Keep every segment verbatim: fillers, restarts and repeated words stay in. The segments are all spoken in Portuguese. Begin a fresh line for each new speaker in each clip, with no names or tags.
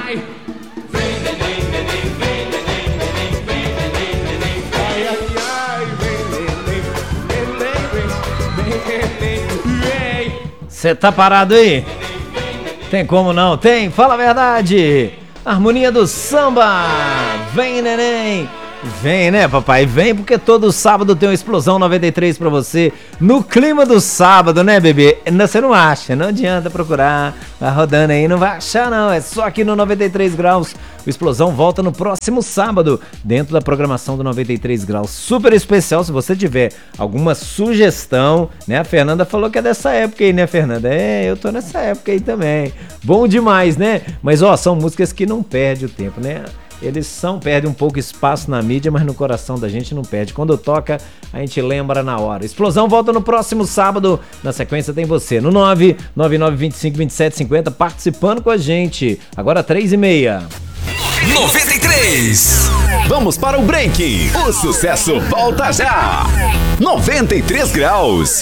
ai. Vem, neném, neném, vem, neném, neném, vem, neném, neném, ai, ai, ai, vem, neném, neném, vem, neném, vem.
Cê tá parado aí? Tem como não? Tem? Fala a verdade! Harmonia do samba! Vem, neném! Vem, né, papai? Vem, porque todo sábado tem uma Explosão noventa e três pra você. No clima do sábado, né, bebê? Você não acha, não adianta procurar. Vai rodando aí, não vai achar, não. É só aqui no noventa e três graus. O Explosão volta no próximo sábado, dentro da programação do noventa e três graus. Super especial, se você tiver alguma sugestão, né? A Fernanda falou que é dessa época aí, né, Fernanda? É, eu tô nessa época aí também. Bom demais, né? Mas, ó, são músicas que não perdem o tempo, né? Eles são, perdem um pouco espaço na mídia, mas no coração da gente não perde. Quando toca, a gente lembra na hora. Explosão volta no próximo sábado. Na sequência tem você no nove nove nove dois cinco dois sete cinco zero participando com a gente. Agora três e meia.
noventa e três. Vamos para o break. O sucesso volta já. noventa e três graus.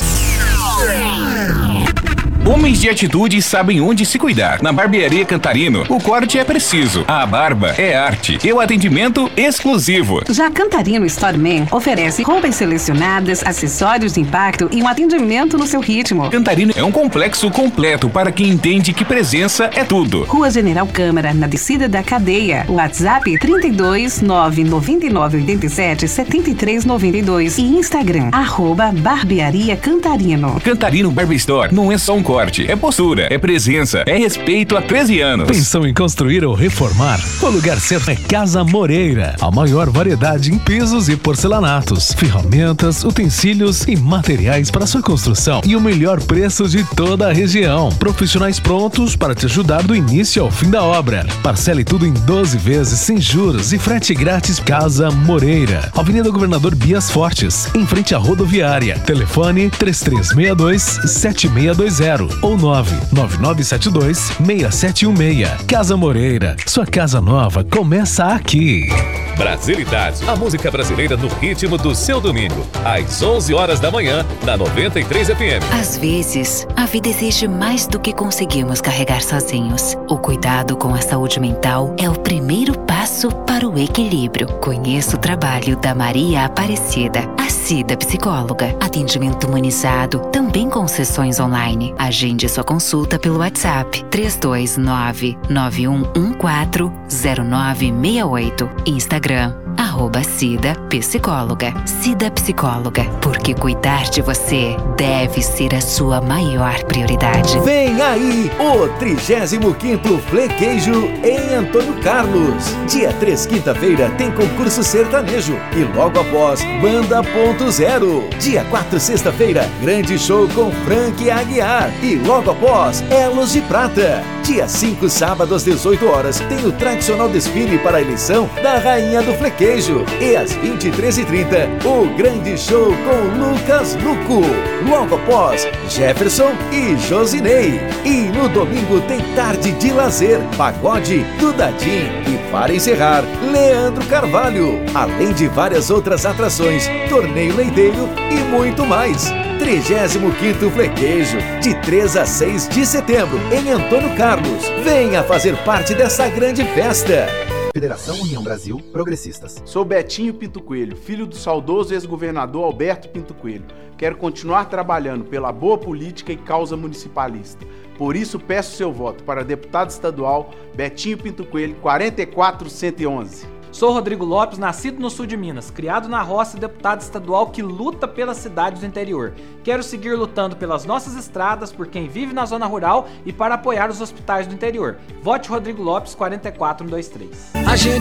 Homens de atitude sabem onde se cuidar. Na Barbearia Cantarino, o corte é preciso, a barba é arte e o atendimento exclusivo.
Já Cantarino Storeman oferece roupas selecionadas, acessórios de impacto e um atendimento no seu ritmo.
Cantarino é um complexo completo para quem entende que presença é tudo.
Rua General Câmara, na descida da cadeia. WhatsApp trinta e dois, nove nove nove oito sete, sete três nove dois e Instagram, arroba Barbearia Cantarino.
Cantarino Barber Store não é só um corte, é postura, é presença, é respeito há treze anos.
Pensou em construir ou reformar? O lugar certo é Casa Moreira. A maior variedade em pisos e porcelanatos, ferramentas, utensílios e materiais para sua construção e o melhor preço de toda a região. Profissionais prontos para te ajudar do início ao fim da obra. Parcele tudo em doze vezes sem juros e frete grátis. Casa Moreira, Avenida Governador Bias Fortes, em frente à rodoviária. Telefone três três seis dois, sete seis dois zero ou nove nove nove sete dois, seis sete um seis. Casa Moreira, sua casa nova começa aqui.
Brasilidade, a música brasileira no ritmo do seu domingo, às onze horas da manhã, na noventa e três F M.
Às vezes, a vida exige mais do que conseguimos carregar sozinhos. O cuidado com a saúde mental é o primeiro passo para o equilíbrio. Conheça o trabalho da Maria Aparecida, a Cida Psicóloga. Atendimento humanizado, também com sessões online. Agende sua consulta pelo WhatsApp três dois nove, nove um um quatro, zero nove seis oito. Instagram, arroba Cida Psicóloga. Cida Psicóloga, porque cuidar de você deve ser a sua maior prioridade.
Vem aí o trigésimo quinto Flequeijo em Antônio Carlos. Dia três, quinta-feira, tem concurso sertanejo e logo após, Banda Ponto Zero. Dia quatro, sexta-feira, grande show com Frank Aguiar e logo após, Elos de Prata. Dia cinco, sábado às dezoito horas, tem o tradicional desfile para a eleição da Rainha do Flequeijo. E às vinte e três e trinta, o grande show com Lucas Luco. Logo após, Jefferson e Josinei. E no domingo tem tarde de lazer, pagode do Dadim. E para encerrar, Leandro Carvalho. Além de várias outras atrações, torneio leiteiro e muito mais. trigésimo quinto Flequeijo, de três a seis de setembro, em Antônio Carlos. Venha fazer parte dessa grande festa.
Federação União Brasil Progressistas.
Sou Betinho Pinto Coelho, filho do saudoso ex-governador Alberto Pinto Coelho. Quero continuar trabalhando pela boa política e causa municipalista. Por isso peço seu voto para deputado estadual Betinho Pinto Coelho, quarenta e quatro cento e onze.
Sou Rodrigo Lopes, nascido no sul de Minas, criado na roça e deputado estadual que luta pelas cidades do interior. Quero seguir lutando pelas nossas estradas, por quem vive na zona rural e para apoiar os hospitais do interior. Vote Rodrigo Lopes, quarenta e quatro cento e vinte e três.
A gente